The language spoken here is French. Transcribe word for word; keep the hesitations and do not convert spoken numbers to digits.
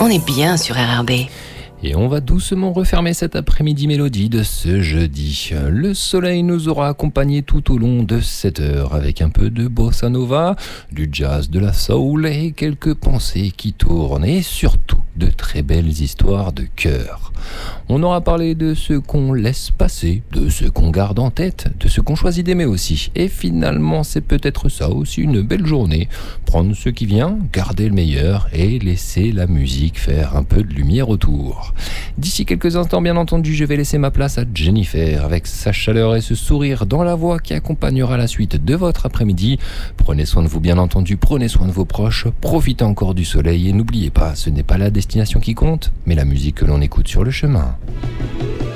On est bien sur R R B. Et on va doucement refermer cet après-midi mélodie de ce jeudi. Le soleil nous aura accompagnés tout au long de cette heure avec un peu de bossa nova, du jazz, de la soul et quelques pensées qui tournent et surtout de très belles histoires de cœur. On aura parlé de ce qu'on laisse passer, de ce qu'on garde en tête, de ce qu'on choisit d'aimer aussi. Et finalement, c'est peut-être ça aussi une belle journée. Prendre ce qui vient, garder le meilleur et laisser la musique faire un peu de lumière autour. D'ici quelques instants, bien entendu, je vais laisser ma place à Jennifer avec sa chaleur et ce sourire dans la voix qui accompagnera la suite de votre après-midi. Prenez soin de vous, bien entendu, prenez soin de vos proches, profitez encore du soleil et n'oubliez pas, ce n'est pas la destination qui compte, mais la musique que l'on écoute sur le chemin.